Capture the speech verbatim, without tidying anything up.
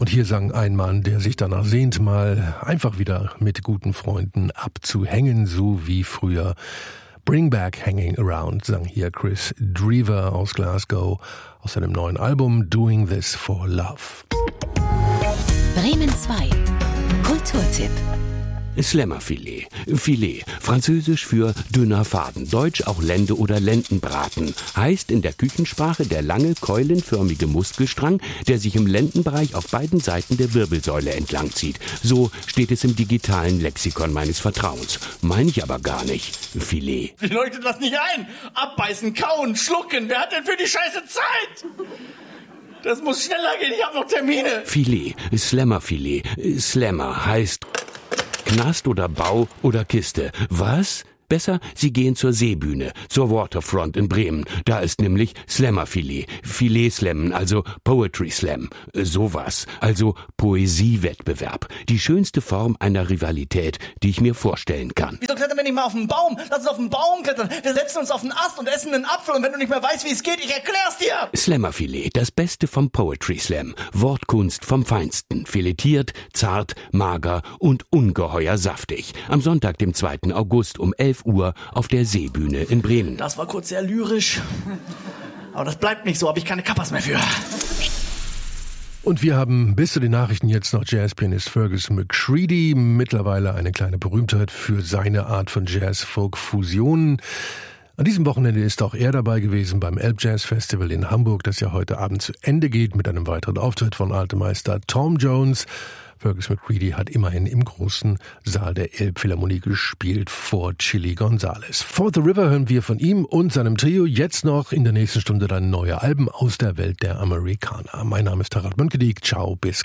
Und hier sang ein Mann, der sich danach sehnt, mal einfach wieder mit guten Freunden abzuhängen, so wie früher. Bring Back Hanging Around sang hier Chris Drever aus Glasgow aus seinem neuen Album Doing This for Love. Bremen zwei. Kulturtipp. Slammerfilet. Filet, französisch für dünner Faden, deutsch auch Lende oder Lendenbraten, heißt in der Küchensprache der lange, keulenförmige Muskelstrang, der sich im Lendenbereich auf beiden Seiten der Wirbelsäule entlang zieht. So steht es im digitalen Lexikon meines Vertrauens. Meine ich aber gar nicht. Filet. Wie leuchtet das nicht ein? Abbeißen, kauen, schlucken. Wer hat denn für die Scheiße Zeit? Das muss schneller gehen, ich habe noch Termine. Filet, Slammerfilet. Slammer heißt Knast oder Bau oder Kiste. Was? Besser, Sie gehen zur Seebühne, zur Waterfront in Bremen. Da ist nämlich Slammerfilet, Filet-Slammen, also Poetry Slam. Sowas, also Poesiewettbewerb. Die schönste Form einer Rivalität, die ich mir vorstellen kann. Wieso klettern wir nicht mal auf den Baum? Lass uns auf den Baum klettern. Wir setzen uns auf den Ast und essen einen Apfel. Und wenn du nicht mehr weißt, wie es geht, ich erklär's dir. Slammerfilet, das Beste vom Poetry Slam. Wortkunst vom Feinsten. Filetiert, zart, mager und ungeheuer saftig. Am Sonntag, dem zweiten August um elf Uhr auf der Seebühne in Bremen. Das war kurz sehr lyrisch. Aber das bleibt nicht so, habe ich keine Kappas mehr für. Und wir haben bis zu den Nachrichten jetzt noch Jazzpianist Fergus McCready, mittlerweile eine kleine Berühmtheit für seine Art von Jazz-Folk-Fusionen. An diesem Wochenende ist auch er dabei gewesen beim Elbjazz Festival in Hamburg, das ja heute Abend zu Ende geht mit einem weiteren Auftritt von altem Meister Tom Jones. Fergus McCready hat immerhin im großen Saal der Elbphilharmonie gespielt vor Chili Gonzales. For the River hören wir von ihm und seinem Trio jetzt noch in der nächsten Stunde dann neue Alben aus der Welt der Amerikaner. Mein Name ist Tarat Mönkedijk. Ciao, bis